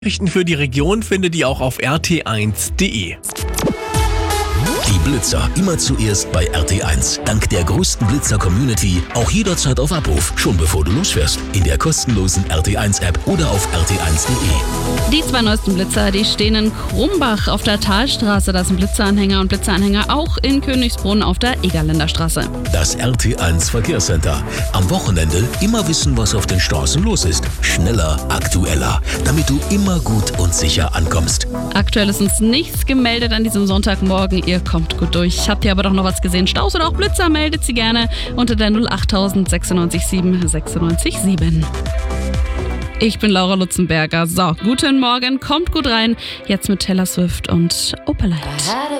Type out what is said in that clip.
Nachrichten für die Region findet ihr auch auf rt1.de. Die Blitzer immer zuerst bei RT1. Dank der größten Blitzer-Community auch jederzeit auf Abruf, schon bevor du losfährst. In der kostenlosen RT1-App oder auf rt1.de. Die zwei neuesten Blitzer, die stehen in Krumbach auf der Talstraße. Das sind Blitzeranhänger und Blitzeranhänger auch in Königsbrunn auf der Egerländer Straße. Das RT1 Verkehrscenter. Am Wochenende immer wissen, was auf den Straßen los ist. Schneller, aktueller, damit du immer gut und sicher ankommst. Aktuell ist uns nichts gemeldet an diesem Sonntagmorgen. Ihr kommt gut durch. Habt ihr aber doch noch was gesehen? Staus oder auch Blitzer? Meldet sie gerne unter der 08000 96 7 96 7. Ich bin Laura Lutzenberger. So, guten Morgen, kommt gut rein. Jetzt mit Taylor Swift und Opalite.